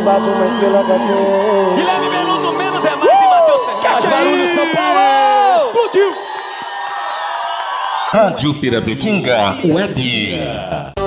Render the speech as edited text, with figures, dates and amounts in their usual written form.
Faço uma estrela cadente. Guilherme Menudo, menos é mais e Matheus Ferraz. Barulho, São Paulo! Explodiu! Rádio Pirabetinga Web.